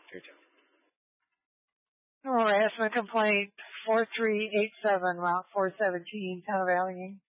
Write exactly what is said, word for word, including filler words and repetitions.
Harassment complaint four three eight seven, Route four seventeen, Town of Allegheny.